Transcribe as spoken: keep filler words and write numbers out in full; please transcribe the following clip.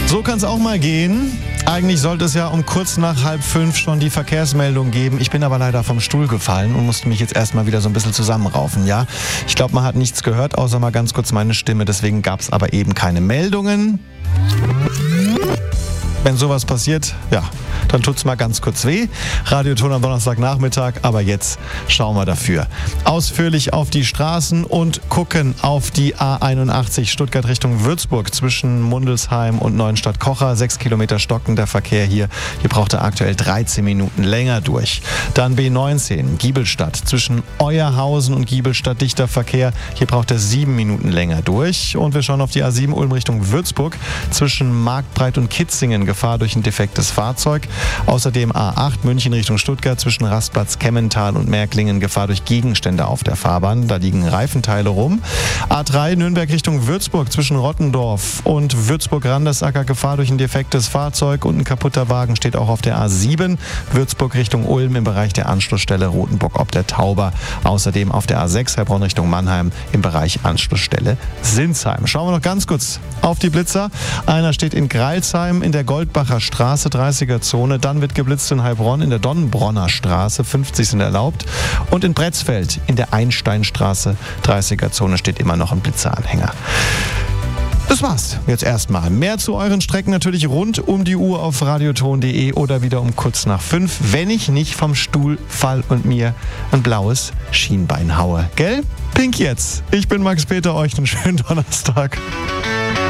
So kann es auch mal gehen. Eigentlich sollte es ja um kurz nach halb fünf schon die Verkehrsmeldung geben. Ich bin aber leider vom Stuhl gefallen und musste mich jetzt erstmal wieder so ein bisschen zusammenraufen, ja. Ich glaube, man hat nichts gehört, außer mal ganz kurz meine Stimme. Deswegen gab es aber eben keine Meldungen. Wenn sowas passiert, ja, dann tut's mal ganz kurz weh. Radioton am Donnerstagnachmittag, aber jetzt schauen wir dafür ausführlich auf die Straßen und gucken auf die A einundachtzig Stuttgart Richtung Würzburg zwischen Mundelsheim und Neuenstadt-Kocher. Sechs Kilometer stockender Verkehr hier. Hier braucht er aktuell dreizehn Minuten länger durch. Dann B neunzehn Giebelstadt zwischen Euerhausen und Giebelstadt dichter Verkehr. Hier braucht er sieben Minuten länger durch. Und wir schauen auf die A sieben Ulm Richtung Würzburg zwischen Marktbreit und Kitzingen. Gefahr durch ein defektes Fahrzeug. Außerdem A acht München Richtung Stuttgart zwischen Rastplatz Kemmental und Märklingen. Gefahr durch Gegenstände auf der Fahrbahn. Da liegen Reifenteile rum. A drei Nürnberg Richtung Würzburg zwischen Rottendorf und Würzburg-Randersacker. Gefahr durch ein defektes Fahrzeug und ein kaputter Wagen steht auch auf der A sieben. Würzburg Richtung Ulm im Bereich der Anschlussstelle Rothenburg ob der Tauber. Außerdem auf der A sechs Heilbronn Richtung Mannheim im Bereich Anschlussstelle Sinsheim. Schauen wir noch ganz kurz auf die Blitzer. Einer steht in Greilsheim in der Goldbacher Straße, dreißiger Zone. Dann wird geblitzt in Heilbronn in der Donnenbronner Straße, fünfzig sind erlaubt. Und in Bretzfeld in der Einsteinstraße, dreißiger Zone steht immer noch ein Blitzeranhänger. Das war's jetzt erstmal. Mehr zu euren Strecken natürlich rund um die Uhr auf radioton punkt de oder wieder um kurz nach fünf, wenn ich nicht vom Stuhl fall und mir ein blaues Schienbein haue. Gell? Pink jetzt. Ich bin Max Peter, euch einen schönen Donnerstag.